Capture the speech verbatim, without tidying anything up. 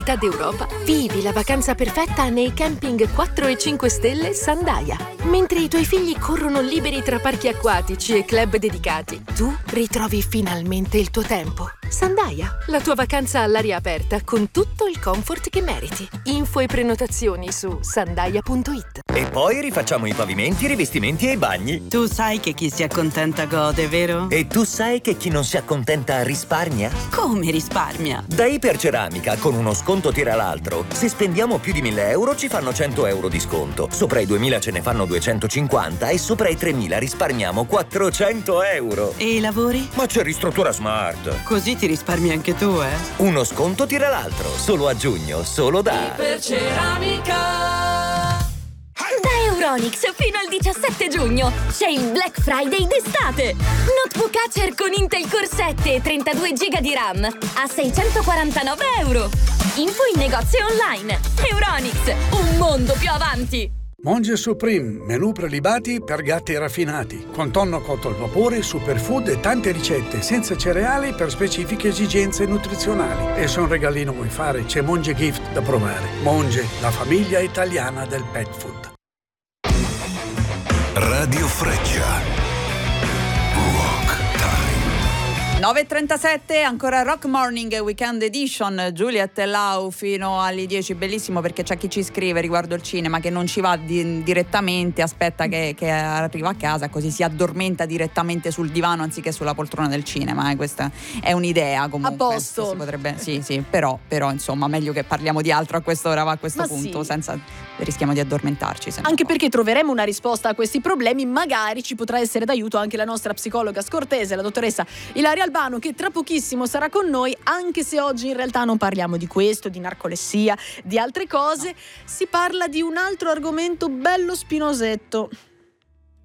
d'Europa, vivi la vacanza perfetta nei camping quattro e cinque stelle Sandaia. Mentre i tuoi figli corrono liberi tra parchi acquatici e club dedicati, tu ritrovi finalmente il tuo tempo. Sandaia, la tua vacanza all'aria aperta con tutto il comfort che meriti. Info e prenotazioni su sandaia punto it. E poi rifacciamo i pavimenti, i rivestimenti e i bagni. Tu sai che chi si accontenta gode, vero? E tu sai che chi non si accontenta risparmia? Come risparmia? Da Iperceramica, con uno sconto tira l'altro. Se spendiamo più di mille euro ci fanno cento euro di sconto. Sopra i duemila ce ne fanno duecentocinquanta e sopra i tremila risparmiamo quattrocento euro. E i lavori? Ma c'è Ristruttura Smart. Così ti risparmi anche tu, eh? Uno sconto tira l'altro. Solo a giugno, solo da Iperceramica. Da Euronics fino al diciassette giugno c'è il Black Friday d'estate. Notebook Acer con Intel Core sette e trentadue giga di RAM a seicentoquarantanove euro. Info in negozio online. Euronics, un mondo più avanti. Monge Supreme, menù prelibati per gatti raffinati, con tonno cotto al vapore, superfood e tante ricette senza cereali per specifiche esigenze nutrizionali. E se un regalino vuoi fare, c'è Monge Gift da provare. Monge, la famiglia italiana del pet food. Radio Freccia. nove e trentasette, ancora Rock Morning Weekend Edition, Juliet e Lau fino alle dieci, bellissimo perché c'è chi ci scrive riguardo il cinema che non ci va di, direttamente, aspetta che, che arriva a casa così si addormenta direttamente sul divano anziché sulla poltrona del cinema, eh. Questa è un'idea comunque. A posto. Si potrebbe, sì, sì, però, però insomma meglio che parliamo di altro a quest'ora, a questo Ma punto, sì. senza rischiamo di addormentarci. Anche perché troveremo una risposta a questi problemi, magari ci potrà essere d'aiuto anche la nostra psicologa scortese, la dottoressa Ilaria Albano, che tra pochissimo sarà con noi, anche se oggi in realtà non parliamo di questo, di narcolessia, di altre cose, si parla di un altro argomento bello spinosetto.